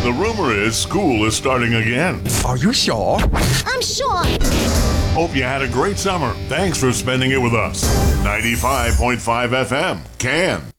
The rumor is school is starting again. Are you sure? I'm sure. Hope you had a great summer. Thanks for spending it with us. 95.5 FM, Can.